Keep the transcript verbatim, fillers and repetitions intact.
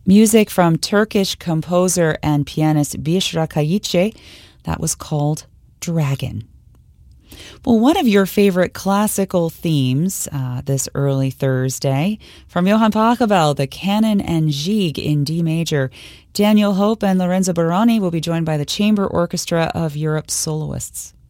Music from Turkish composer and pianist Bishra Kayice. That was called Dragon. Well, one of your favorite classical themes uh, this early Thursday from Johann Pachelbel, the Canon and Gigue in D major. Daniel Hope and Lorenzo Baroni will be joined by the Chamber Orchestra of Europe's soloists.